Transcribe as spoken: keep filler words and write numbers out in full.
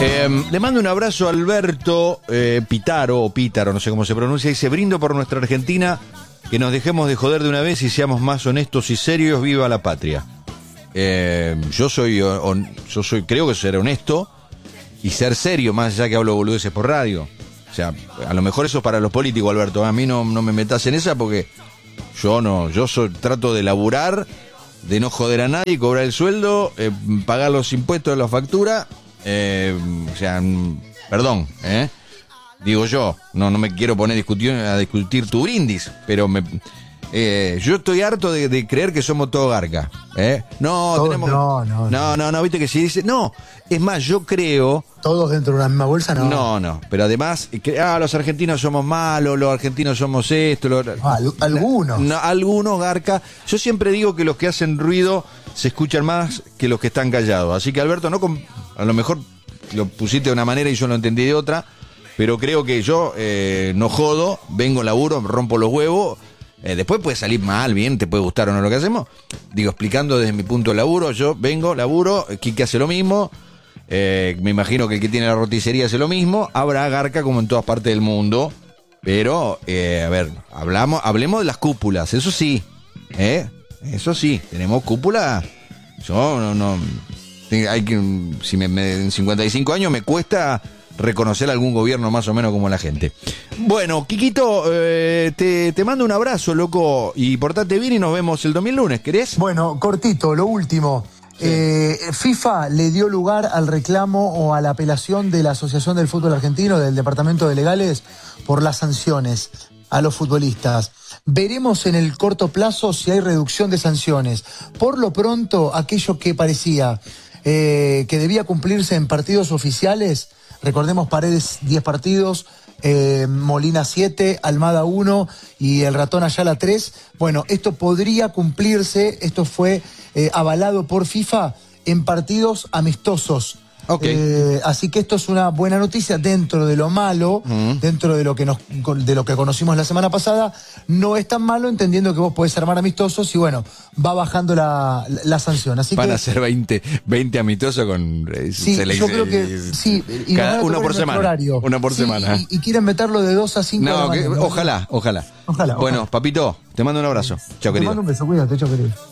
Eh, le mando un abrazo a Alberto eh, Pitaro, o Pítaro, no sé cómo se pronuncia. Dice: brindo por nuestra Argentina, que nos dejemos de joder de una vez y seamos más honestos y serios. Viva la patria. Eh, yo soy, on, yo soy, creo que ser honesto y ser serio, más allá que hablo boludeces por radio. O sea, a lo mejor eso es para los políticos, Alberto. A mí no, no me metas en esa porque yo no, yo soy, trato de laburar, de no joder a nadie, cobrar el sueldo, eh, pagar los impuestos de la factura. Eh, o sea, perdón, ¿eh? Digo yo, no, no me quiero poner a discutir, a discutir tu brindis, pero me, eh, yo estoy harto de, de creer que somos todo garca, ¿eh? No, todo, tenemos, no, no, no, no, no, viste que si dice, no, es más, yo creo. Todos dentro de una misma bolsa, no. No, no, pero además, que, ah, los argentinos somos malos, los argentinos somos esto, los, ah, algunos. No, algunos garca. Yo siempre digo que los que hacen ruido se escuchan más que los que están callados. Así que, Alberto, no, a lo mejor lo pusiste de una manera y yo lo entendí de otra, pero creo que yo eh, no jodo, vengo, laburo, rompo los huevos. Eh, después puede salir mal, bien, te puede gustar o no lo que hacemos. Digo, explicando desde mi punto de laburo, yo vengo, laburo, Quique hace lo mismo. Eh, me imagino que el que tiene la roticería hace lo mismo. Habrá garca como en todas partes del mundo. Pero, eh, a ver, hablamos, hablemos de las cúpulas, eso sí. ¿eh? Eso sí, tenemos cúpula. Yo no, no hay que, si me, me, en cincuenta y cinco años me cuesta reconocer algún gobierno más o menos como la gente. Bueno, Quiquito, eh, te, te mando un abrazo, loco, y portate bien y nos vemos el domingo lunes, ¿querés? Bueno, cortito, lo último. Sí. Eh, FIFA le dio lugar al reclamo o a la apelación de la Asociación del Fútbol Argentino, del Departamento de Legales, por las sanciones a los futbolistas. Veremos en el corto plazo si hay reducción de sanciones. Por lo pronto, aquello que parecía eh, que debía cumplirse en partidos oficiales, recordemos Paredes diez partidos, eh, Molina siete, Almada uno y el Ratón Ayala tres. Bueno, esto podría cumplirse, esto fue eh, avalado por FIFA en partidos amistosos. Okay. Eh, así que esto es una buena noticia dentro de lo malo, uh-huh. dentro de lo que nos, de lo que conocimos la semana pasada. No es tan malo, entendiendo que vos podés armar amistosos y bueno, va bajando la, la, la sanción. Así Van que, a ser veinte, veinte amistosos con eh, sí, se le, yo creo que sí, y cada, uno por semana. Horario. Una por sí, semana. Y, y quieren meterlo de dos a cinco. No, que, ojalá, ojalá. Ojalá. Bueno, ojalá. papito, te mando un abrazo. Chao, querido. Te mando un beso, cuídate, chao, querido.